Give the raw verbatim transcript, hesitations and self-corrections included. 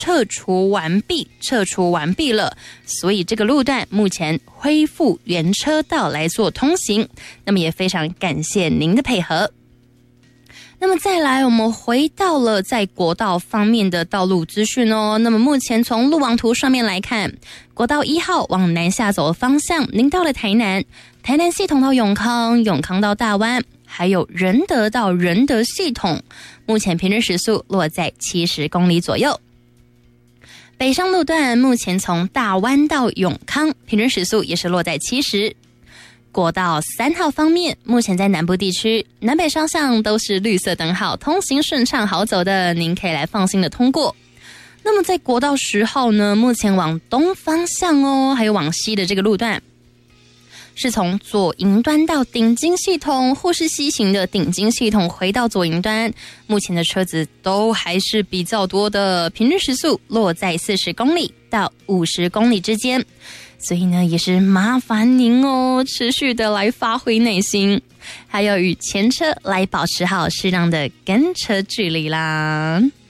撤除完毕，撤除完毕了，所以这个路段目前恢复原车道来做通行。那么也非常感谢您的配合。那么再来，我们回到了在国道方面的道路资讯哦。那么目前从路网图上面来看，国道一号往南下走的方向，您到了台南，台南系统到永康，永康到大湾，还有仁德到仁德系统，目前平均时速落在七十公里左右。北上路段目前从大湾到永康，平均时速也是落在七十。国道三号方面，目前在南部地区南北双向都是绿色灯号，通行顺畅好走的，您可以来放心的通过。那么在国道十号呢，目前往东方向哦，还有往西的这个路段，是从左营端到顶金系统，或是西行的顶金系统回到左营端，目前的车子都还是比较多的，平均时速落在四十公里到五十公里之间。所以呢，也是麻烦您哦，持续的来发挥耐心，还有与前车来保持好适当的跟车距离啦。